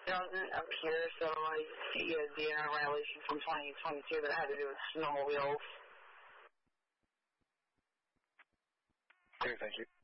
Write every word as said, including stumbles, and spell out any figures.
doesn't appear, so I see a D N R violation from twenty twenty-two that had to do with snowmobiles. Okay, thank you.